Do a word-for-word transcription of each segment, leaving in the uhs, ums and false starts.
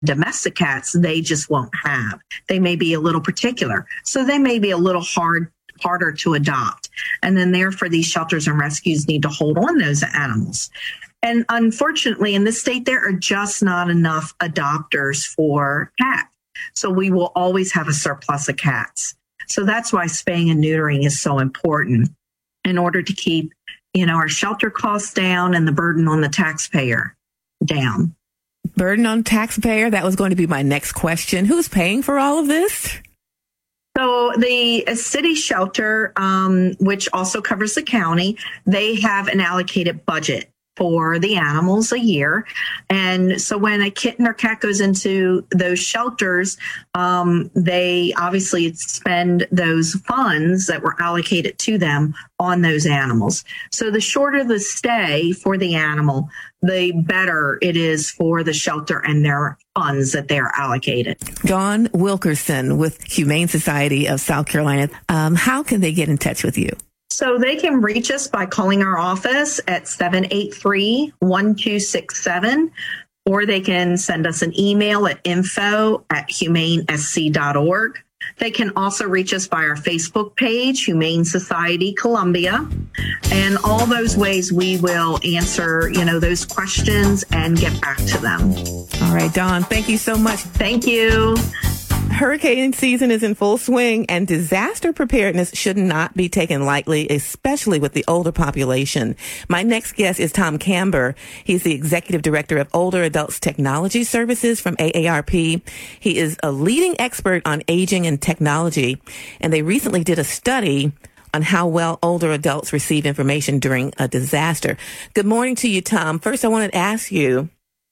domestic cats, they just won't have. They may be a little particular. So they may be a little hard, harder to adopt. And then therefore these shelters and rescues need to hold on those animals. And unfortunately, in this state, there are just not enough adopters for cats. So we will always have a surplus of cats. So that's why spaying and neutering is so important in order to keep, you know, our shelter costs down and the burden on the taxpayer down. Burden on taxpayer? That was going to be my next question. Who's paying for all of this? So the city shelter, um, which also covers the county, they have an allocated budget for the animals a year. And so when a kitten or cat goes into those shelters, um, they obviously spend those funds that were allocated to them on those animals. So the shorter the stay for the animal, the better it is for the shelter and their funds that they're allocated. Dawn Wilkerson with Humane Society of South Carolina. Um, how can they get in touch with you? So they can reach us by calling our office at seven eight three, one two six seven, or they can send us an email at info at humane s c dot org. They can also reach us by our Facebook page, Humane Society Columbia. And all those ways we will answer, you know, those questions and get back to them. All right, Dawn, thank you so much. Thank you. Hurricane season is in full swing, and disaster preparedness should not be taken lightly, especially with the older population. My next guest is Tom Camber. He's the Executive Director of Older Adults Technology Services from A A R P. He is a leading expert on aging and technology, and they recently did a study on how well older adults receive information during a disaster. Good morning to you, Tom. First, I wanted to ask you,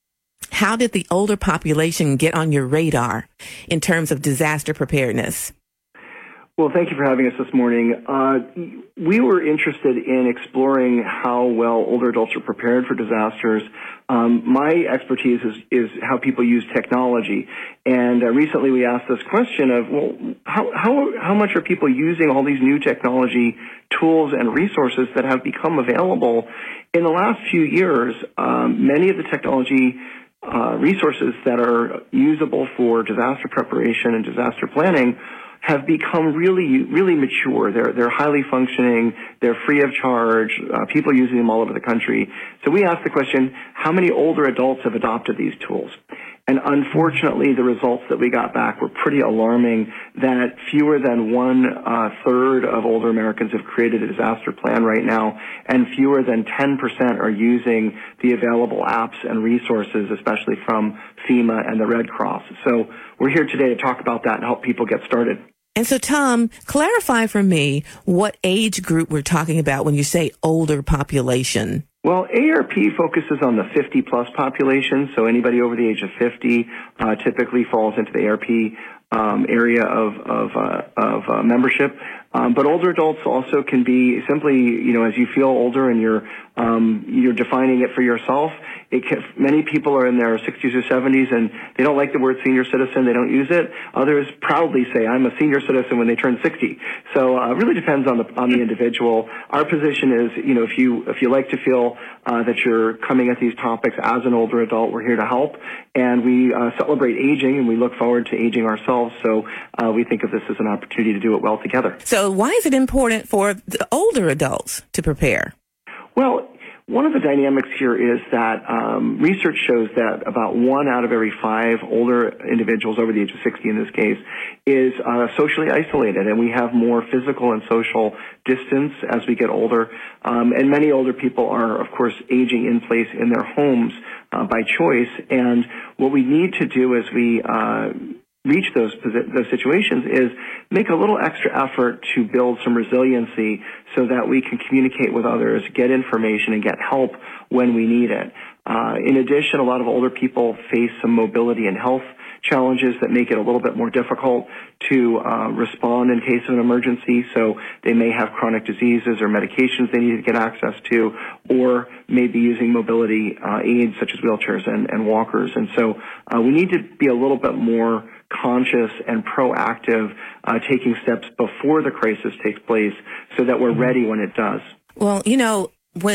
how did the older population get on your radar in terms of disaster preparedness? Well, thank you for having us this morning. Uh, we were interested in exploring how well older adults are prepared for disasters. Um, my expertise is, is how people use technology. And uh, recently we asked this question of, well, how, how, how much are people using all these new technology tools and resources that have become available? In the last few years, um, many of the technology uh, resources that are usable for disaster preparation and disaster planning have become really, really mature. They're, they're highly functioning. They're free of charge. Uh, people are using them all over the country. So we asked the question, how many older adults have adopted these tools? And unfortunately, the results that we got back were pretty alarming, that fewer than one uh, third of older Americans have created a disaster plan right now, and fewer than ten percent are using the available apps and resources, especially from FEMA and the Red Cross. So we're here today to talk about that and help people get started. And so, Tom, clarify for me what age group we're talking about when you say older population. Well, A A R P focuses on the fifty plus population, so anybody over the age of fifty uh, typically falls into the A A R P um, area of of, uh, of uh, membership. Um, but older adults also can be simply, you know, as you feel older and you're um, you're defining it for yourself. It can, many people are in their sixties or seventies and they don't like the word senior citizen. They don't use it. Others proudly say, "I'm a senior citizen" when they turn sixty. So uh, it really depends on the on the individual. Our position is, you know, if you if you like to feel uh, that you're coming at these topics as an older adult, we're here to help, and we uh, celebrate aging and we look forward to aging ourselves. So uh, we think of this as an opportunity to do it well together. So why is it important for the older adults to prepare? Well, one of the dynamics here is that um, research shows that about one out of every five older individuals over the age of sixty in this case is uh, socially isolated, and we have more physical and social distance as we get older. Um, and many older people are, of course, aging in place in their homes uh, by choice. And what we need to do as we uh, reach those those situations is make a little extra effort to build some resiliency so that we can communicate with others, get information, and get help when we need it. Uh, in addition, a lot of older people face some mobility and health challenges that make it a little bit more difficult to uh, respond in case of an emergency. So they may have chronic diseases or medications they need to get access to, or maybe using mobility uh, aids such as wheelchairs and, and walkers. And so uh, we need to be a little bit more conscious and proactive, uh, taking steps before the crisis takes place so that we're ready when it does. Well, you know, when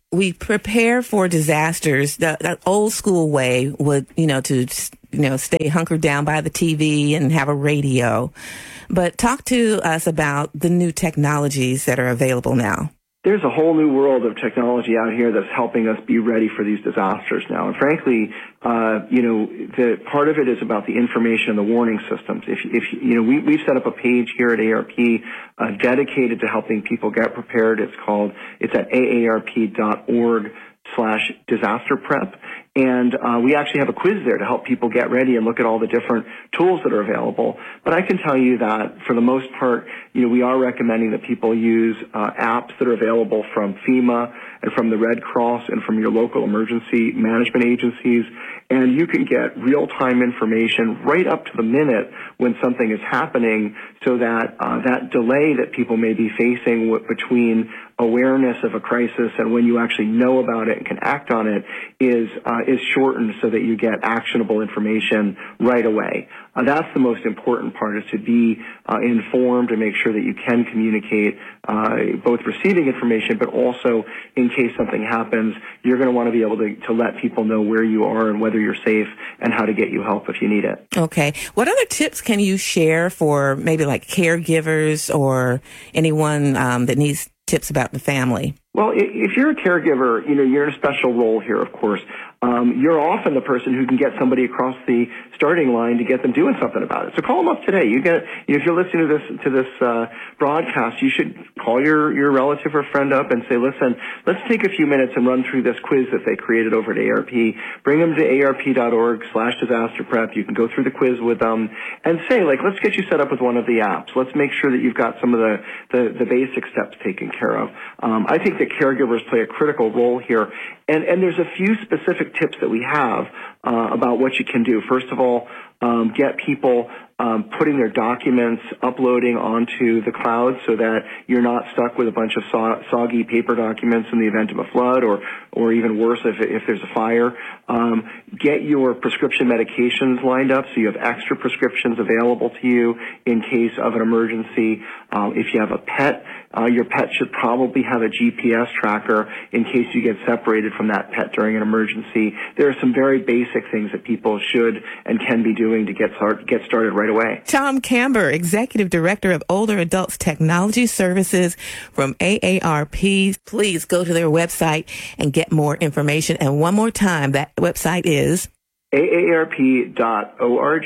we prepare for disasters. The, the old school way would, you know, to, you know, stay hunkered down by the T V and have a radio. But talk to us about the new technologies that are available now. There's a whole new world of technology out here that's helping us be ready for these disasters now. And frankly, uh, you know, the part of it is about the information and the warning systems. If, if you know, we, we've set up a page here at A A R P uh, dedicated to helping people get prepared. It's called, it's at A A R P dot org slash disaster prep. And uh, we actually have a quiz there to help people get ready and look at all the different tools that are available. But I can tell you that for the most part, you know, we are recommending that people use uh, apps that are available from FEMA and from the Red Cross and from your local emergency management agencies. And you can get real-time information right up to the minute when something is happening, so that uh, that delay that people may be facing w- between awareness of a crisis and when you actually know about it and can act on it is uh, is shortened, so that you get actionable information right away. Uh, that's the most important part, is to be uh, informed and make sure that you can communicate, uh, both receiving information, but also in case something happens, you're going to want to be able to, to let people know where you are and whether you're safe and how to get you help if you need it. Okay. What other tips can you share for maybe like caregivers or anyone um, that needs tips about the family? Well, if you're a caregiver, you know, you're in a special role here, of course. Um, you're often the person who can get somebody across the starting line to get them doing something about it. So call them up today. You get, you know, if you're listening to this to this uh, broadcast, you should call your your relative or friend up and say, "Listen, let's take a few minutes and run through this quiz that they created over at A A R P. Bring them to A A R P dot org slash disaster prep. You can go through the quiz with them and say, like, let's get you set up with one of the apps. Let's make sure that you've got some of the the, the basic steps taken care of." Um, I think that caregivers play a critical role here. And, and there's a few specific tips that we have uh, about what you can do. First of all, um, get people um, putting their documents, uploading onto the cloud, so that you're not stuck with a bunch of so- soggy paper documents in the event of a flood, or or even worse if, if there's a fire. Um, get your prescription medications lined up so you have extra prescriptions available to you in case of an emergency. Um, if you have a pet, uh, your pet should probably have a G P S tracker in case you get separated from that pet during an emergency. There are some very basic things that people should and can be doing to get start, get started right away. Tom Camber, Executive Director of Older Adults Technology Services from A A R P. Please go to their website and get more information. And one more time, that website is A A R P dot org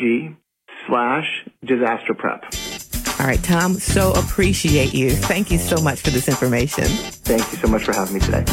slash disaster prep. All right, Tom, so appreciate you. Thank you so much for this information. Thank you so much for having me today.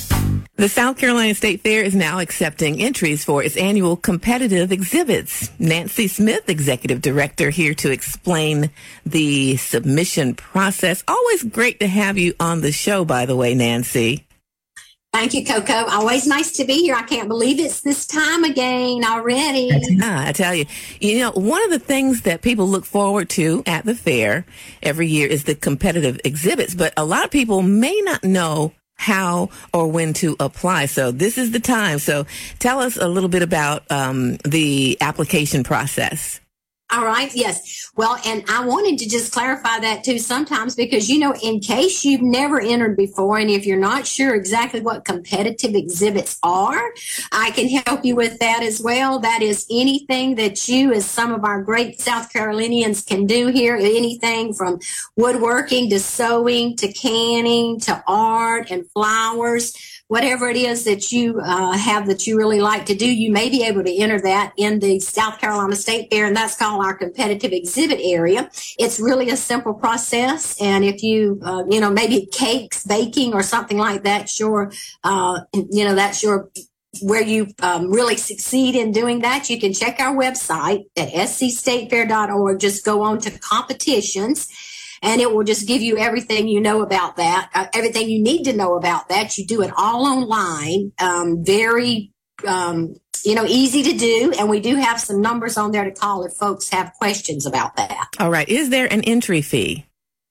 The South Carolina State Fair is now accepting entries for its annual competitive exhibits. Nancy Smith, Executive Director, here to explain the submission process. Always great to have you on the show, by the way, Nancy. Thank you, Coco. Always nice to be here. I can't believe it's this time again already. Ah, I tell you, you know, one of the things that people look forward to at the fair every year is the competitive exhibits, but a lot of people may not know how or when to apply. So this is the time. So tell us a little bit about um, the application process. All right. Yes. Well, and I wanted to just clarify that too sometimes, because, you know, in case you've never entered before, and if you're not sure exactly what competitive exhibits are, I can help you with that as well. That is anything that you, as some of our great South Carolinians, can do here. Anything from woodworking to sewing to canning to art and flowers. Whatever it is that you uh, have that you really like to do, you may be able to enter that in the South Carolina State Fair, and that's called our competitive exhibit area. It's really a simple process, and if you, uh, you know, maybe cakes, baking, or something like that, sure, uh, you know, that's your where you um, really succeed in doing that. You can check our website at s c state fair dot org. Just go on to competitions, and it will just give you everything you know about that, uh, everything you need to know about that. You do it all online, um, very, um, you know, easy to do. And we do have some numbers on there to call if folks have questions about that. All right. Is there an entry fee?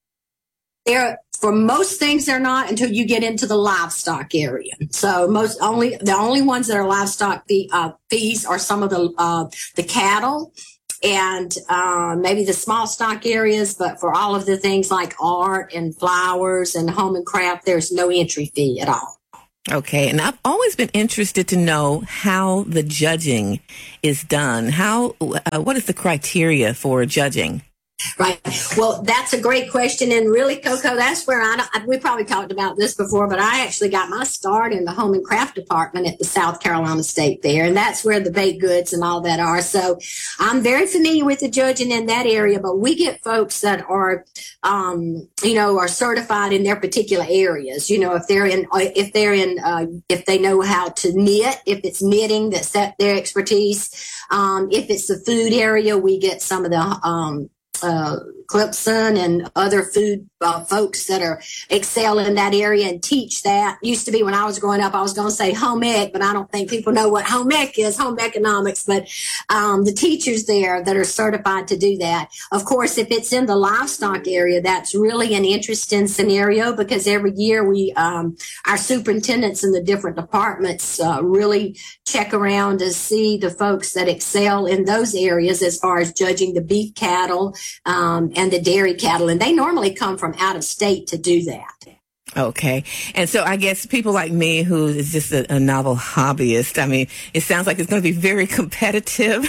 There, for most things, they're not until you get into the livestock area. So most only the only ones that are livestock fee, uh, fees are some of the uh, the cattle and uh, maybe the small stock areas. But for all of the things like art and flowers and home and craft, there's no entry fee at all. Okay, and I've always been interested to know how the judging is done. How, uh, what is the criteria for judging? Right. Well, that's a great question. And really, Coco, that's where I, don't, we probably talked about this before, but I actually got my start in the home and craft department at the South Carolina State Fair. And that's where the baked goods and all that are. So I'm very familiar with the judging in that area, but we get folks that are, um, you know, are certified in their particular areas. You know, if they're in, if they're in, uh, if they know how to knit, if it's knitting, that's their expertise. Um, if it's the food area, we get some of the, um, uh, Clemson and other food uh, folks that are excel in that area and teach that. Used to be when I was growing up, I was going to say home ec, but I don't think people know what home ec is, home economics. But um, the teachers there that are certified to do that. Of course, if it's in the livestock area, that's really an interesting scenario because every year we, um, our superintendents in the different departments uh, really check around to see the folks that excel in those areas as far as judging the beef cattle um, and the dairy cattle. And they normally come from out of state to do that. Okay. And so I guess people like me who is just a, a novel hobbyist, I mean, it sounds like it's going to be very competitive.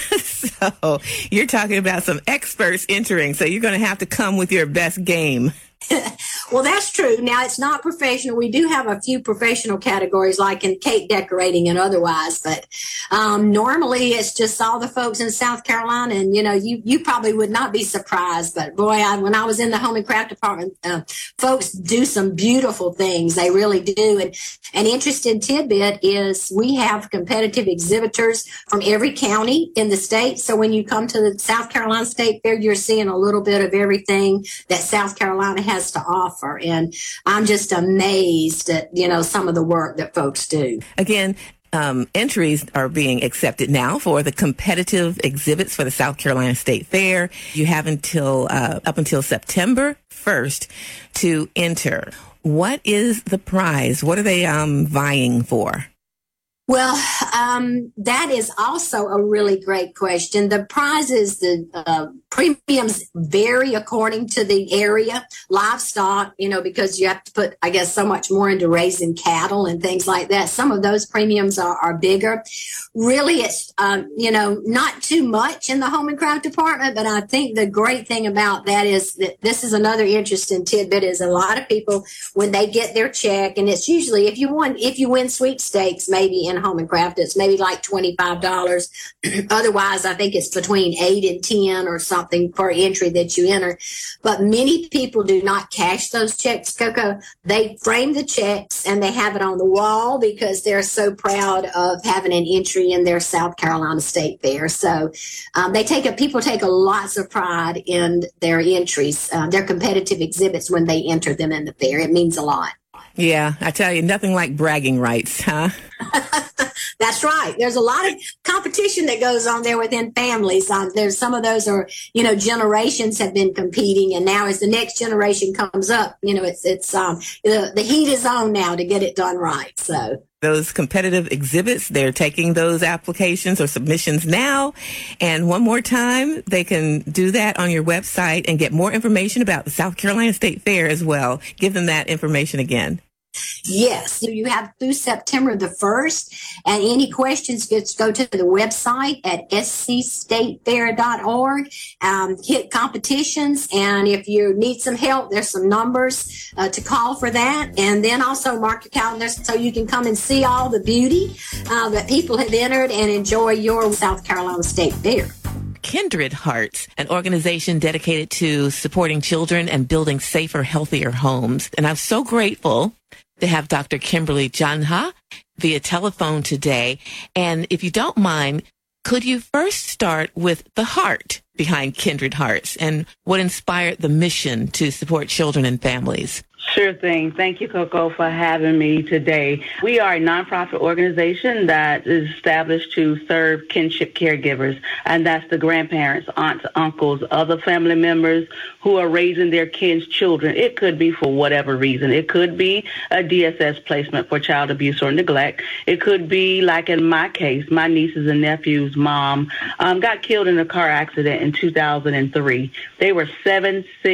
So you're talking about some experts entering. So you're going to have to come with your best game. Well, that's true. Now, it's not professional. We do have a few professional categories like in cake decorating and otherwise, but um, normally it's just all the folks in South Carolina. And, you know, you, you probably would not be surprised, but boy, I, when I was in the home and craft department, uh, folks do some beautiful things. They really do. And an interesting tidbit is we have competitive exhibitors from every county in the state. So when you come to the South Carolina State Fair, you're seeing a little bit of everything that South Carolina has to offer. And I'm just amazed at, you know, some of the work that folks do. Again, um, entries are being accepted now for the competitive exhibits for the South Carolina State Fair. You have until, uh, up until September first to enter. What is the prize? What are they, um, vying for? Well, um, that is also a really great question. The prizes, the uh, premiums vary according to the area. Livestock, you know, because you have to put, I guess, so much more into raising cattle and things like that. Some of those premiums are, are bigger. Really, it's, um, you know, not too much in the home and craft department, but I think the great thing about that is that this is another interesting tidbit is a lot of people, when they get their check, and it's usually if you won, if you win sweepstakes, maybe in home and craft, it's maybe like twenty-five dollars. Otherwise, I think it's between eight and ten or something per entry that you enter. But many people do not cash those checks, Coco. They frame the checks and they have it on the wall because they're so proud of having an entry in their South Carolina State Fair. So um, they take a, people take a lots of pride in their entries, uh, their competitive exhibits when they enter them in the fair. It means a lot. Yeah, I tell you, nothing like bragging rights, huh? That's right. There's a lot of competition that goes on there within families. Um, there's some of those are, you know, generations have been competing, and now as the next generation comes up, you know, it's it's um the, the heat is on now to get it done right. So those competitive exhibits, they're taking those applications or submissions now. And one more time, they can do that on your website and get more information about the South Carolina State Fair as well. Give them that information again. Yes, so you have through September the first, and any questions, just go to the website at s c state fair dot org, um, hit competitions, and if you need some help, there's some numbers uh, to call for that, and then also mark your calendar so you can come and see all the beauty uh, that people have entered and enjoy your South Carolina State Fair. Kindred Hearts, an organization dedicated to supporting children and building safer, healthier homes. And I'm so grateful to have Doctor Kimberly Janha via telephone today. And if you don't mind, could you first start with the heart behind Kindred Hearts and what inspired the mission to support children and families? Sure thing. Thank you, Coco, for having me today. We are a nonprofit organization that is established to serve kinship caregivers, and that's the grandparents, aunts, uncles, other family members who are raising their kin's children. It could be for whatever reason. It could be a D S S placement for child abuse or neglect. It could be, like in my case, my nieces and nephews' mom um, got killed in a car accident in two thousand three. They were seven, six,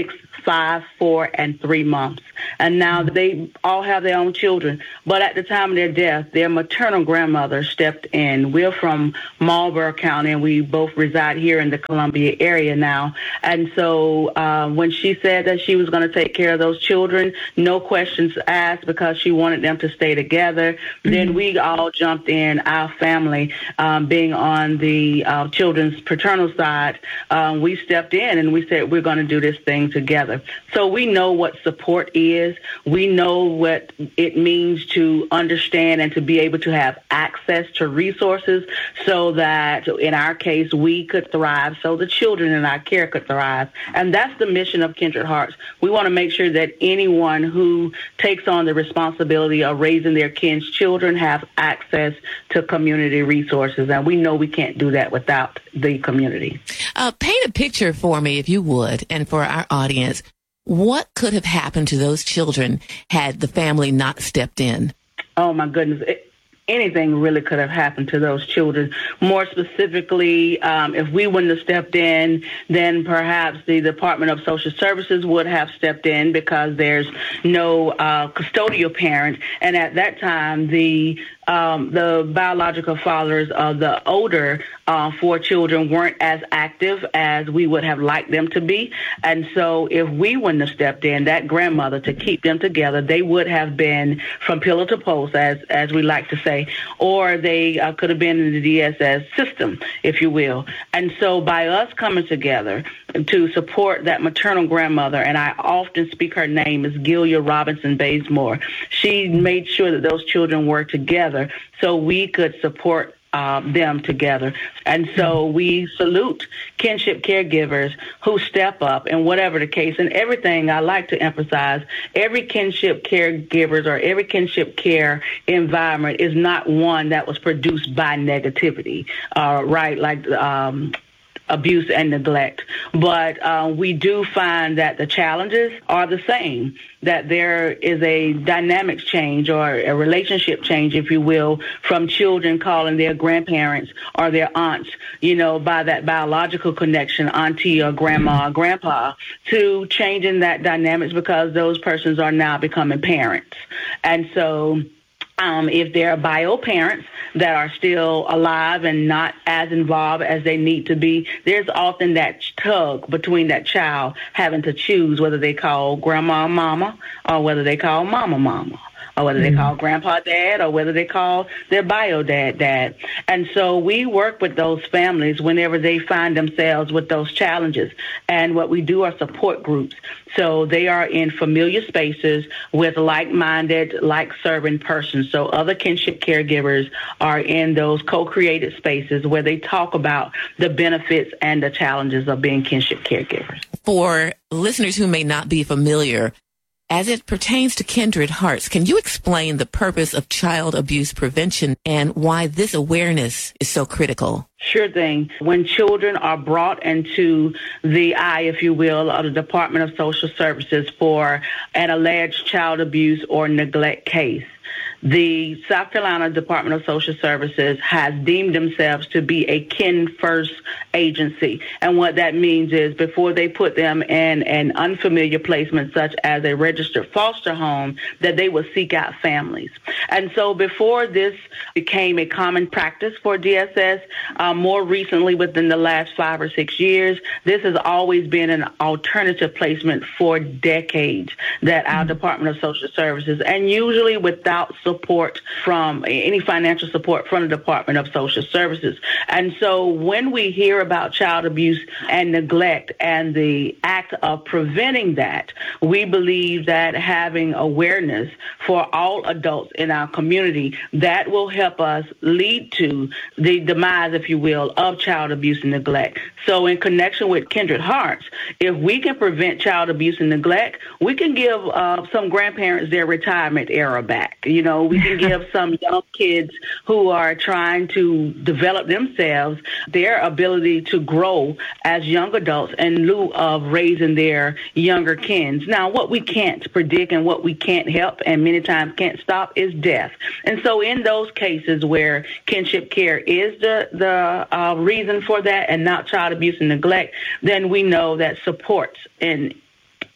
five, four, and three months. And now they all have their own children. But at the time of their death, their maternal grandmother stepped in. We're from Marlborough County, and we both reside here in the Columbia area now. And so uh, when she said that she was going to take care of those children, no questions asked, because she wanted them to stay together, mm-hmm. then we all jumped in, our family, um, being on the uh, children's paternal side. Um, we stepped in and we said, we're going to do this thing together. So we know what support is. We know what it means to understand and to be able to have access to resources so that, in our case, we could thrive, so the children in our care could thrive. And that's the mission of Kindred Hearts. We want to make sure that anyone who takes on the responsibility of raising their kin's children have access to community resources. And we know we can't do that without the community. Uh, paint a picture for me, if you would, and for our audience. What could have happened to those children had the family not stepped in? Oh, my goodness. It, anything really could have happened to those children. More specifically, um, if we wouldn't have stepped in, then perhaps the Department of Social Services would have stepped in, because there's no uh, custodial parent. And at that time, the Um, the biological fathers of the older uh, four children weren't as active as we would have liked them to be. And so if we wouldn't have stepped in, that grandmother, to keep them together, they would have been from pillar to post, as, as we like to say, or they uh, could have been in the D S S system, if you will. And so by us coming together to support that maternal grandmother, and I often speak her name is Gilia Robinson Bazemore, she made sure that those children were together so we could support uh, them together. And so we salute kinship caregivers who step up, and whatever the case. And everything, I like to emphasize, every kinship caregivers or every kinship care environment is not one that was produced by negativity, uh, right? Like um abuse and neglect. But uh, we do find that the challenges are the same, that there is a dynamics change or a relationship change, if you will, from children calling their grandparents or their aunts, you know, by that biological connection, auntie or grandma or grandpa, to changing that dynamics because those persons are now becoming parents. And so Um, if there are bio parents that are still alive and not as involved as they need to be, there's often that tug between that child having to choose whether they call grandma mama or whether they call mama mama, or whether they call grandpa dad, or whether they call their bio dad dad. And so we work with those families whenever they find themselves with those challenges. And what we do are support groups. So they are in familiar spaces with like-minded, like-serving persons. So other kinship caregivers are in those co-created spaces where they talk about the benefits and the challenges of being kinship caregivers. For listeners who may not be familiar, as it pertains to Kindred Hearts, can you explain the purpose of child abuse prevention and why this awareness is so critical? Sure thing. When children are brought into the eye, if you will, of the Department of Social Services for an alleged child abuse or neglect case, the South Carolina Department of Social Services has deemed themselves to be a kin first agency. And what that means is before they put them in an unfamiliar placement such as a registered foster home, that they will seek out families. And so before this became a common practice for D S S, uh, more recently within the last five or six years, this has always been an alternative placement for decades that our Department of Social Services, and usually without support from any financial support from the Department of Social Services. And so when we hear about child abuse and neglect and the act of preventing that, we believe that having awareness for all adults in our community, that will help us lead to the demise, if you will, of child abuse and neglect. So in connection with Kindred Hearts, if we can prevent child abuse and neglect, we can give uh, some grandparents their retirement era back. You know, we can give some young kids who are trying to develop themselves their ability to grow as young adults in lieu of raising their younger kins. Now, what we can't predict and what we can't help and many times can't stop is death. And so in those cases where kinship care is the, the uh, reason for that and not child abuse and neglect, then we know that supports and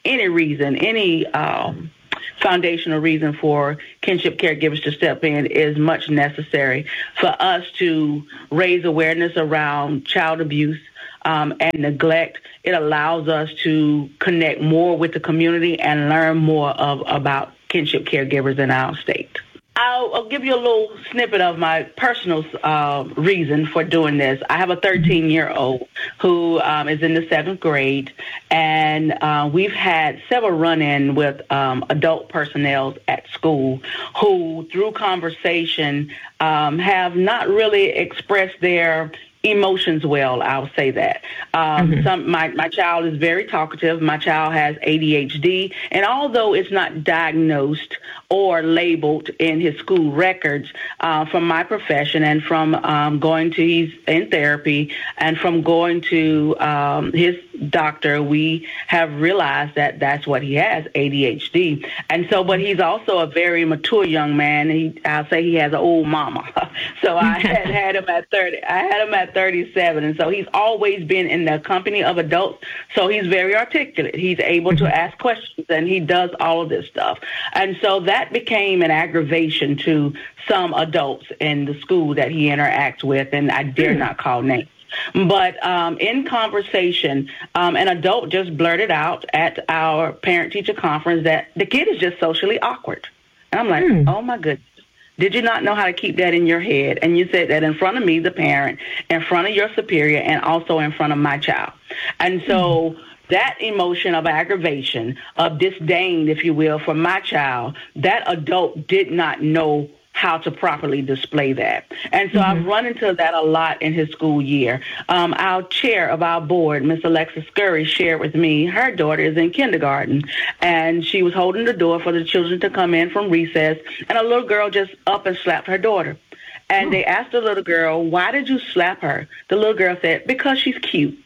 any reason, any um, foundational reason for kinship caregivers to step in is much necessary for us to raise awareness around child abuse um, and neglect. It allows us to connect more with the community and learn more of about kinship caregivers in our state. I'll, I'll give you a little snippet of my personal uh, reason for doing this. I have a thirteen-year-old who um, is in the seventh grade, and uh, we've had several run-in with um, adult personnel at school who, through conversation, um, have not really expressed their emotions well, I'll say that. Um, mm-hmm. some, my, my child is very talkative. My child has A D H D, and although it's not diagnosed or labeled in his school records, uh, from my profession and from um, going to, he's in therapy, and from going to um, his doctor, we have realized that that's what he has, A D H D. And so, but he's also a very mature young man. He, I'll say he has an old mama. So I had, had him at thirty. I had him at thirty-seven, and so he's always been in the company of adults. So he's very articulate. He's able to ask questions, and he does all of this stuff. And so that became an aggravation to some adults in the school that he interacts with, and I dare not call names. But um, in conversation, um, an adult just blurted out at our parent-teacher conference that the kid is just socially awkward. And I'm like, mm. oh, my goodness. Did you not know how to keep that in your head? And you said that in front of me, the parent, in front of your superior, and also in front of my child. And so mm. that emotion of aggravation, of disdain, if you will, for my child, that adult did not know how to properly display that. And so mm-hmm. I've run into that a lot in his school year. Um, our chair of our board, Miss Alexis Scurry, shared with me her daughter is in kindergarten, and she was holding the door for the children to come in from recess, and a little girl just up and slapped her daughter. And oh. they asked the little girl, why did you slap her? The little girl said, because she's cute.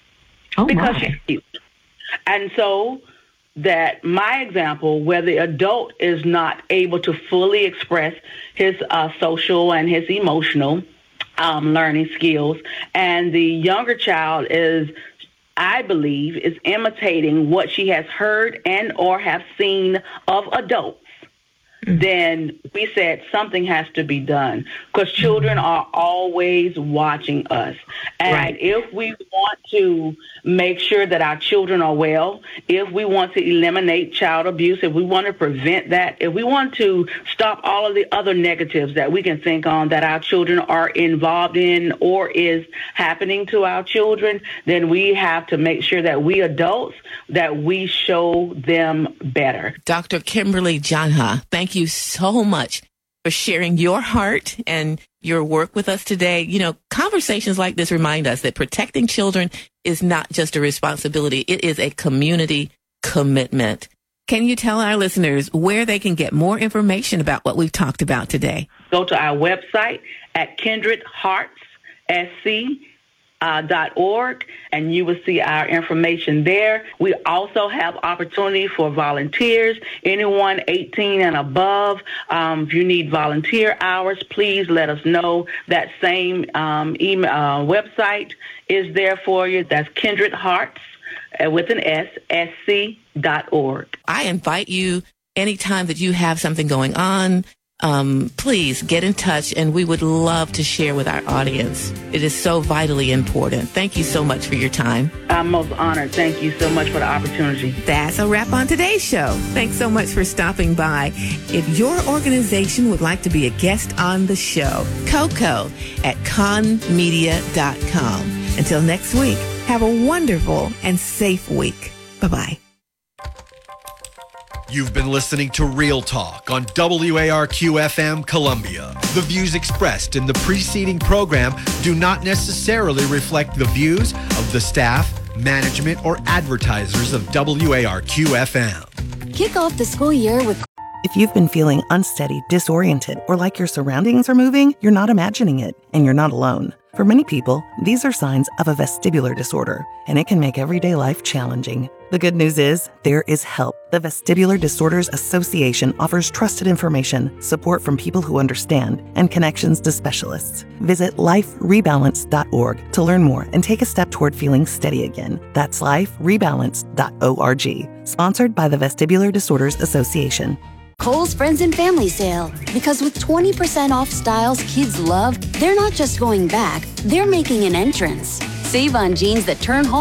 Oh, because my. she's cute. And so that my example, where the adult is not able to fully express his uh, social and his emotional um, learning skills, and the younger child is, I believe, is imitating what she has heard and or have seen of adults, mm-hmm. then we said something has to be done, because children mm-hmm. are always watching us. And right. if we want to make sure that our children are well, if we want to eliminate child abuse, if we want to prevent that, if we want to stop all of the other negatives that we can think on that our children are involved in or is happening to our children, then we have to make sure that we adults, that we show them better. Doctor Kimberly Janha, thank you so much for sharing your heart and your work with us today. You know, conversations like this remind us that protecting children is not just a responsibility. It is a community commitment. Can you tell our listeners where they can get more information about what we've talked about today? Go to our website at kindred hearts s c dot org, and you will see our information there. We also have opportunity for volunteers, anyone eighteen and above. Um, if you need volunteer hours, please let us know. That same um, email uh, website is there for you. That's Kindred Hearts uh, with an S, S C dot org. I invite you anytime that you have something going on, Um, please get in touch, and we would love to share with our audience. It is so vitally important. Thank you so much for your time. I'm most honored. Thank you so much for the opportunity. That's a wrap on today's show. Thanks so much for stopping by. If your organization would like to be a guest on the show, Coco at con media dot com. Until next week, have a wonderful and safe week. Bye-bye. You've been listening to Real Talk on W A R Q F M Columbia. The views expressed in the preceding program do not necessarily reflect the views of the staff, management, or advertisers of W A R Q F M. Kick off the school year with... If you've been feeling unsteady, disoriented, or like your surroundings are moving, you're not imagining it, and you're not alone. For many people, these are signs of a vestibular disorder, and it can make everyday life challenging. The good news is, there is help. The Vestibular Disorders Association offers trusted information, support from people who understand, and connections to specialists. Visit life rebalance dot org to learn more and take a step toward feeling steady again. That's life rebalance dot org. Sponsored by the Vestibular Disorders Association. Kohl's Friends and Family Sale. Because with twenty percent off styles kids love, they're not just going back, they're making an entrance. Save on jeans that turn home